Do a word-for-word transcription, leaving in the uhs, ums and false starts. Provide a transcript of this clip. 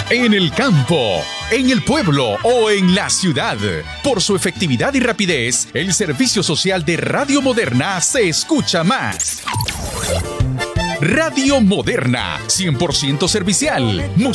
en el campo, en el pueblo o en la ciudad. Por su efectividad y rapidez, el servicio social de Radio Moderna se escucha más. Radio Moderna, cien por ciento servicial.